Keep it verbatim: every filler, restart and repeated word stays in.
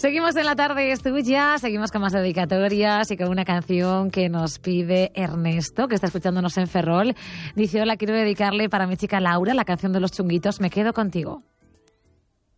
Seguimos en La Tarde es Tuya, seguimos con más dedicatorias y con una canción que nos pide Ernesto, que está escuchándonos en Ferrol. Dice: hola, quiero dedicarle para mi chica Laura la canción de Los Chunguitos, Me quedo contigo.